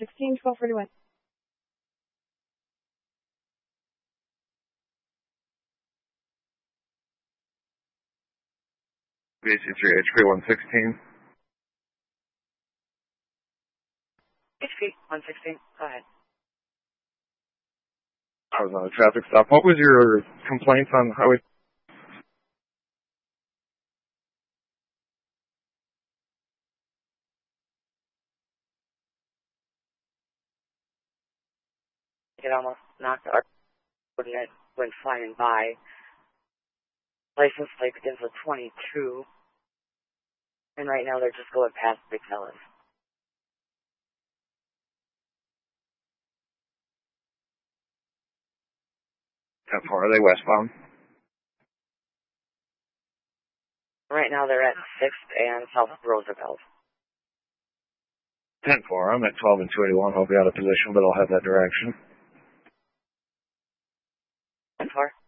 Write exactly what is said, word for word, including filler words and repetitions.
sixteen, twelve forty-one. B C three H P one sixteen. H P one sixteen, go ahead. I was on a traffic stop. What was your complaints on highway? It almost knocked our when it went flying by. License plate begins with twenty-two. And right now they're just going past Big Fellas. How far are they westbound? Right now they're at sixth and South Roosevelt. ten four, I'm at twelve and two eighty-one. I'll be out of position, but I'll have that direction. ten four.